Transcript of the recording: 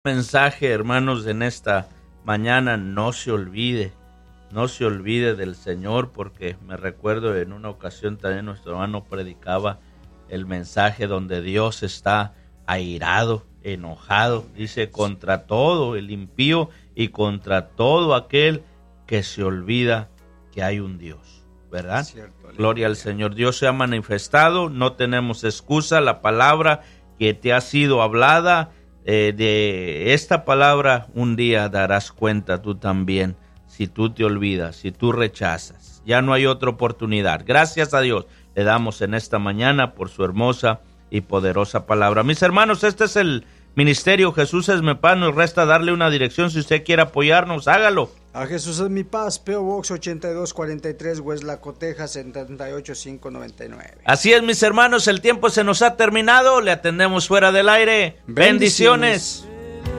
Mensaje, hermanos, en esta mañana. No se olvide del Señor, porque me recuerdo en una ocasión también nuestro hermano predicaba el mensaje donde Dios está airado, enojado, dice, contra todo el impío y contra todo aquel que se olvida que hay un Dios, ¿verdad? Cierto, gloria al Señor. Dios se ha manifestado, no tenemos excusa. La palabra que te ha sido hablada, de esta palabra un día darás cuenta tú también, si tú te olvidas, si tú rechazas. Ya no hay otra oportunidad. Gracias a Dios le damos en esta mañana por su hermosa y poderosa palabra. Mis hermanos, este es el Ministerio Jesús es mi paz. Nos resta darle una dirección. Si usted quiere apoyarnos, hágalo. A Jesús es mi paz, P.O. Box 8243, Weslaco, Texas 78599. Así es, mis hermanos, el tiempo se nos ha terminado. Le atendemos fuera del aire. Bendiciones.